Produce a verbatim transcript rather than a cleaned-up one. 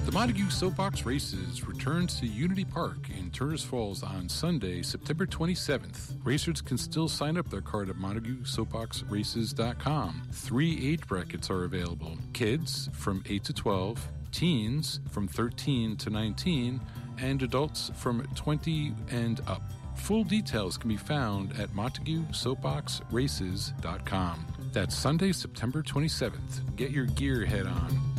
The Montague Soapbox Races returns to Unity Park in Turners Falls on Sunday, September twenty-seventh. Racers can still sign up their card at montague soapbox races dot com. Three age brackets are available. Kids from eight to twelve, teens from thirteen to nineteen, and adults from twenty and up. Full details can be found at montague soapbox races dot com. That's Sunday, September twenty-seventh. Get your gear head on.